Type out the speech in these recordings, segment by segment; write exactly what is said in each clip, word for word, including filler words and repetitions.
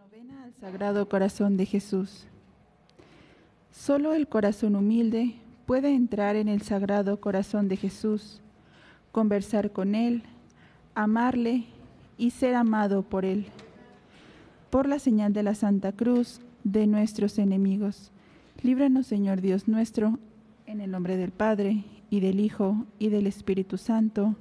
Novena al Sagrado Corazón de Jesús. Solo el corazón humilde puede entrar en el Sagrado Corazón de Jesús, conversar con Él, amarle y ser amado por Él. Por la señal de la Santa Cruz de nuestros enemigos, líbranos, Señor Dios nuestro, en el nombre del Padre, y del Hijo, y del Espíritu Santo.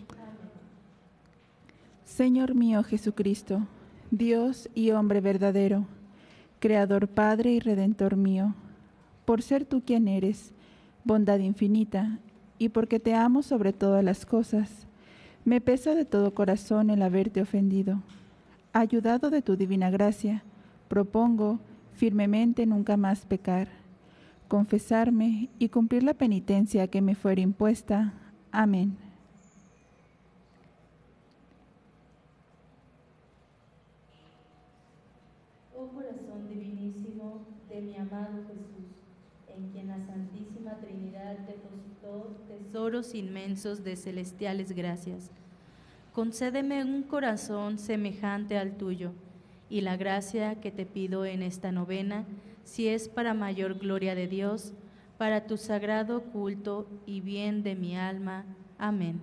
Señor mío Jesucristo, Dios y hombre verdadero, Creador, Padre y Redentor mío, por ser tú quien eres, bondad infinita, y porque te amo sobre todas las cosas, me pesa de todo corazón el haberte ofendido. Ayudado de tu divina gracia, propongo firmemente nunca más pecar, confesarme y cumplir la penitencia que me fuera impuesta. Amén. Oh corazón divinísimo de mi amado Jesús, en quien la Santísima Trinidad depositó tesoros inmensos de celestiales gracias, concédeme un corazón semejante al tuyo, y la gracia que te pido en esta novena, si es para mayor gloria de Dios, para tu sagrado culto y bien de mi alma. Amén.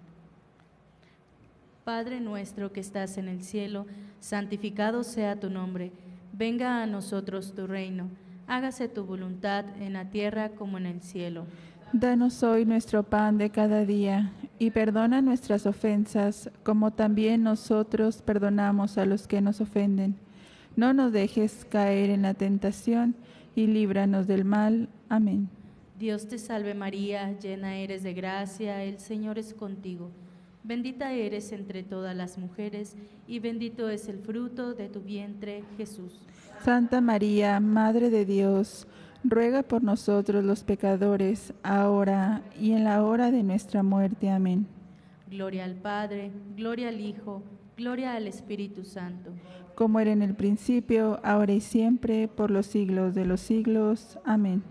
Padre nuestro que estás en el cielo, santificado sea tu nombre. Venga a nosotros tu reino. Hágase tu voluntad en la tierra como en el cielo. Danos hoy nuestro pan de cada día, y perdona nuestras ofensas, como también nosotros perdonamos a los que nos ofenden. No nos dejes caer en la tentación, y líbranos del mal. Amén. Dios te salve María, llena eres de gracia, el Señor es contigo. Bendita eres entre todas las mujeres, y bendito es el fruto de tu vientre, Jesús. Santa María, Madre de Dios, ruega por nosotros los pecadores, ahora y en la hora de nuestra muerte. Amén. Gloria al Padre, gloria al Hijo, gloria al Espíritu Santo. Como era en el principio, ahora y siempre, por los siglos de los siglos. Amén.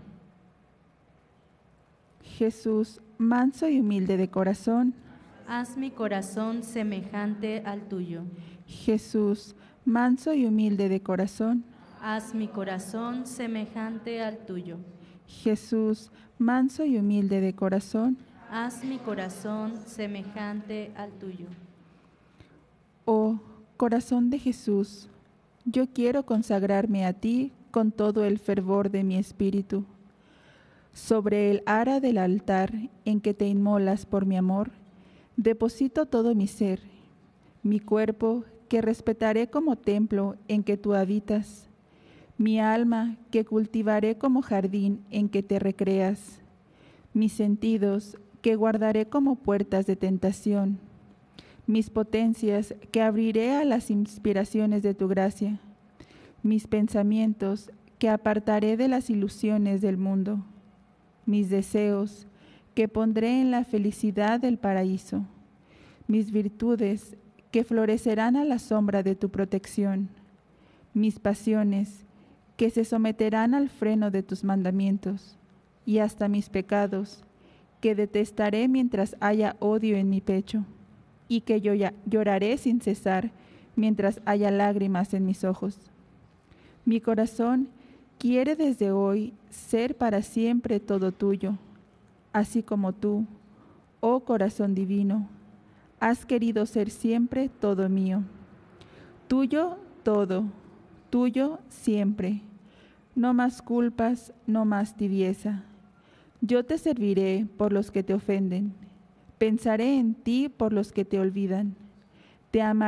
Jesús, manso y humilde de corazón, haz mi corazón semejante al tuyo. Jesús, manso y humilde de corazón, haz mi corazón semejante al tuyo. Jesús, manso y humilde de corazón, haz mi corazón semejante al tuyo. Oh, corazón de Jesús, yo quiero consagrarme a ti con todo el fervor de mi espíritu. Sobre el ara del altar en que te inmolas por mi amor, deposito todo mi ser, mi cuerpo que respetaré como templo en que tú habitas, mi alma que cultivaré como jardín en que te recreas, mis sentidos que guardaré como puertas de tentación, mis potencias que abriré a las inspiraciones de tu gracia, mis pensamientos que apartaré de las ilusiones del mundo, mis deseos que pondré en la felicidad del paraíso, mis virtudes que florecerán a la sombra de tu protección, mis pasiones que se someterán al freno de tus mandamientos, y hasta mis pecados que detestaré mientras haya odio en mi pecho, y que yo lloraré sin cesar mientras haya lágrimas en mis ojos. Mi corazón quiere desde hoy ser para siempre todo tuyo, así como tú, oh corazón divino, has querido ser siempre todo mío. Tuyo todo, tuyo siempre. No más culpas, no más tibieza. Yo te serviré por los que te ofenden. Pensaré en ti por los que te olvidan. Te amaré